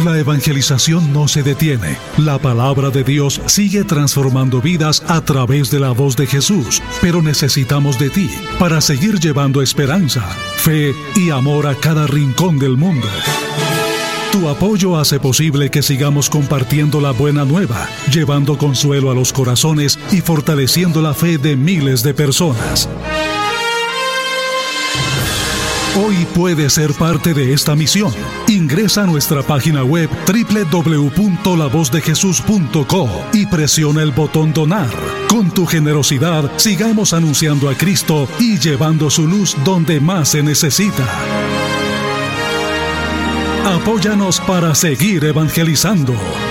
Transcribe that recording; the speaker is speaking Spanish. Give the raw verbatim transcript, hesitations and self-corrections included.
La evangelización no se detiene. La palabra de Dios sigue transformando vidas a través de la voz de Jesús, pero necesitamos de ti para seguir llevando esperanza, fe y amor a cada rincón del mundo. Tu apoyo hace posible que sigamos compartiendo la buena nueva, llevando consuelo a los corazones y fortaleciendo la fe de miles de personas. Hoy puedes ser parte de esta misión. Ingresa a nuestra página web doble u doble u doble u punto la voz de jesús punto co y presiona el botón Donar. Con tu generosidad, sigamos anunciando a Cristo y llevando su luz donde más se necesita. Apóyanos para seguir evangelizando.